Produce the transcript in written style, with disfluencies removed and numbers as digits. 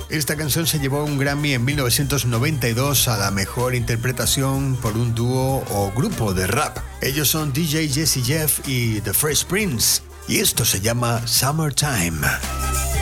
Esta canción se llevó un Grammy en 1992 a la mejor interpretación por un dúo o grupo de rap. Ellos son DJ Jesse Jeff y The Fresh Prince, y esto se llama Summertime.